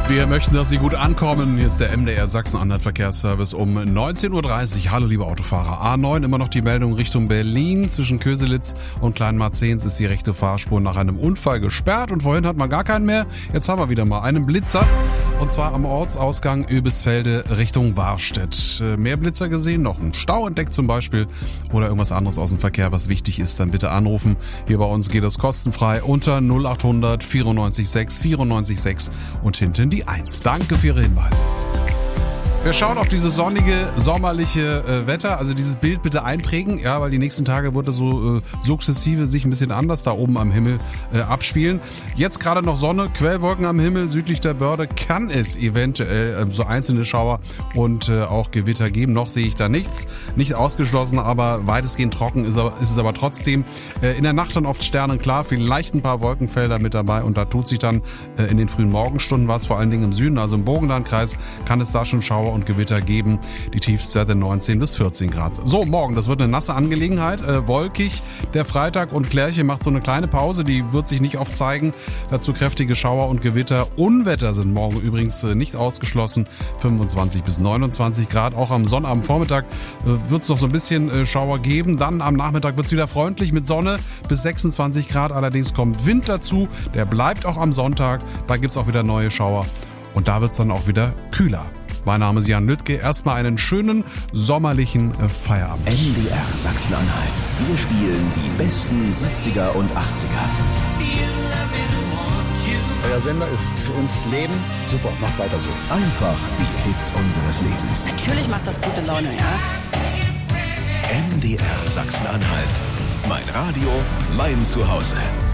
Wir möchten, dass Sie gut ankommen. Hier ist der MDR Sachsen-Anhalt Verkehrsservice um 19.30 Uhr. Hallo liebe Autofahrer. A9 immer noch die Meldung Richtung Berlin. Zwischen Köselitz und Kleinmarzens ist die rechte Fahrspur nach einem Unfall gesperrt. Und vorhin hat man gar keinen mehr. Jetzt haben wir wieder mal einen Blitzer. Und zwar am Ortsausgang Oebisfelde Richtung Warstedt. Mehr Blitzer gesehen, noch einen Stau entdeckt zum Beispiel. Oder irgendwas anderes aus dem Verkehr, was wichtig ist, dann bitte anrufen. Hier bei uns geht es kostenfrei unter 0800 94 6 94 6 und hinten die 1. Danke für Ihre Hinweise. Wir schauen auf dieses sonnige, sommerliche Wetter. Also dieses Bild bitte einprägen, ja, weil die nächsten Tage wird es so sukzessive sich ein bisschen anders da oben am Himmel abspielen. Jetzt gerade noch Sonne, Quellwolken am Himmel. Südlich der Börde kann es eventuell so einzelne Schauer und auch Gewitter geben. Noch sehe ich da nichts. Nicht ausgeschlossen, aber weitestgehend trocken ist es aber trotzdem. In der Nacht dann oft sternenklar, vielleicht ein paar Wolkenfelder mit dabei. Und da tut sich dann in den frühen Morgenstunden was, vor allen Dingen im Süden, also im Burgenlandkreis, kann es da schon Schauer und Gewitter geben. Die Tiefstwerte 19 bis 14 Grad. So, morgen, das wird eine nasse Angelegenheit. Wolkig, der Freitag, und Klärche macht so eine kleine Pause. Die wird sich nicht oft zeigen. Dazu kräftige Schauer und Gewitter. Unwetter sind morgen übrigens nicht ausgeschlossen. 25 bis 29 Grad. Auch am Sonnabendvormittag wird es noch so ein bisschen Schauer geben. Dann am Nachmittag wird es wieder freundlich mit Sonne bis 26 Grad. Allerdings kommt Wind dazu. Der bleibt auch am Sonntag. Da gibt es auch wieder neue Schauer. Und da wird es dann auch wieder kühler. Mein Name ist Jan Lüttke. Erstmal einen schönen sommerlichen Feierabend. MDR Sachsen-Anhalt. Wir spielen die besten 70er und 80er. Euer Sender ist für uns Leben. Super, macht weiter so. Einfach die Hits unseres Lebens. Natürlich macht das gute Laune, ja. MDR Sachsen-Anhalt. Mein Radio, mein Zuhause.